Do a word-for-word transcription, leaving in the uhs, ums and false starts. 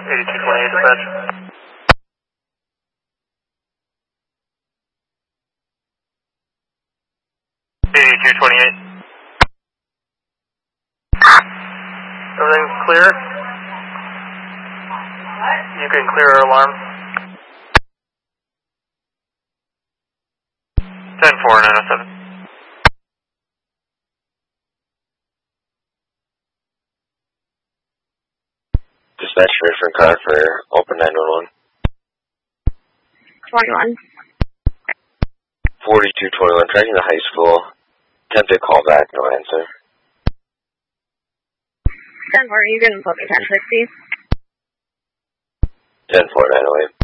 eighty-two twenty-eight dispatch. eighty-two twenty-eight. Everything's clear? You can clear our alarm. ten four nine oh seven. Dispatch for car for open nine one one. twenty-one. forty-two twenty-one, tracking the high school. Attempted call back, no answer. ten four, you can put me ten sixty. ten four nine oh eight.